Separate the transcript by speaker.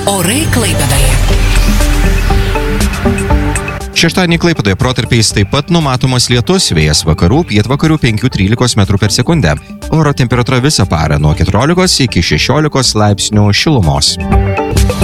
Speaker 1: Orai Klaipėdoje.
Speaker 2: Šeštadienį Klaipėdoje protarpiais taip pat numatomas lietus, vėjas vakarų, pietvakarių 5–13 m/s. Oro temperatūra visą parą nuo 14 iki 16 laipsnių šilumos.